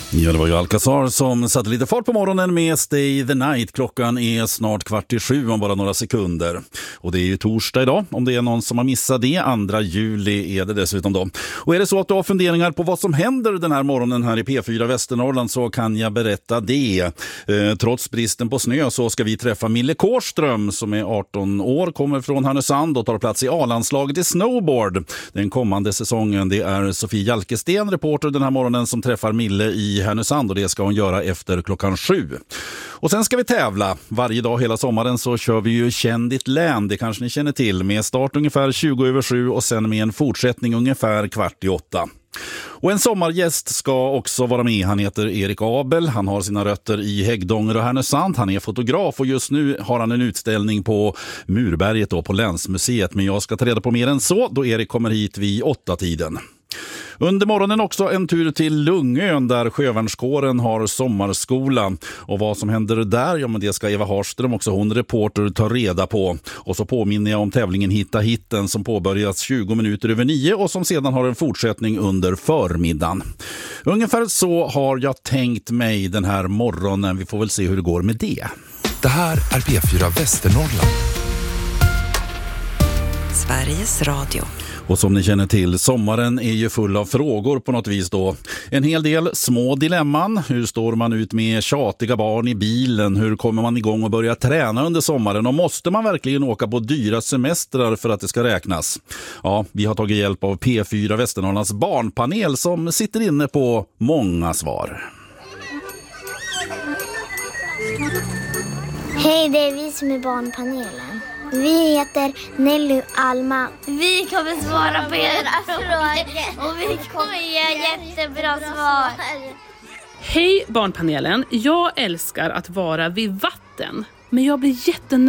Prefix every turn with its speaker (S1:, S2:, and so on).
S1: Ja, det var ju Alcazar som satte lite fart på morgonen med Stay the Night. Klockan är snart 6:15 om bara några sekunder. Och det är ju torsdag idag, om det är någon som har missat det. 2 juli är det dessutom då. Och är det så att du har funderingar på vad som händer den här morgonen här i P4 Västernorrland, så kan jag berätta det. Trots bristen på snö så ska vi träffa Mille Kårström som är 18 år, kommer från Härnösand och tar plats i A-landslaget i snowboard den kommande säsongen. Det är Sofie Jalkesten, reporter den här morgonen, som träffar Mille i Härnösand, och det ska hon göra efter 7:00. Och sen ska vi tävla. Varje dag hela sommaren så kör vi ju Känn ditt län, det kanske ni känner till, med start ungefär 7:20 och sen med en fortsättning ungefär 7:15. Och en sommargäst ska också vara med. Han heter Erik Abel. Han har sina rötter i Häggdånger och Härnösand. Han är fotograf och just nu har han en utställning på Murberget då, på Länsmuseet. Men jag ska ta reda på mer än så då Erik kommer hit vid 8-tiden. Under morgonen också en tur till Lungön där sjövärnskåren har sommarskola. Och vad som händer där, ja men det ska Eva Harström, också hon reporter, ta reda på. Och så påminner jag om tävlingen Hitta hitten som påbörjas 9:20 och som sedan har en fortsättning under förmiddagen. Ungefär så har jag tänkt mig den här morgonen. Vi får väl se hur det går med det.
S2: Det här är P4 Västernorrland.
S3: Sveriges Radio.
S1: Och som ni känner till, sommaren är ju full av frågor på något vis då. En hel del små dilemman. Hur står man ut med tjatiga barn i bilen? Hur kommer man igång och börja träna under sommaren? Och måste man verkligen åka på dyra semestrar för att det ska räknas? Ja, vi har tagit hjälp av P4 Västernorrlands barnpanel som sitter inne på många svar.
S4: Hej, det är vi som är barnpanelen. Vi heter Nelly och Alma.
S5: Vi kommer svara på era frågor och vi kommer ge jättebra svar.
S6: Hej barnpanelen, jag älskar att vara vid vatten. Men jag blir jättenöjd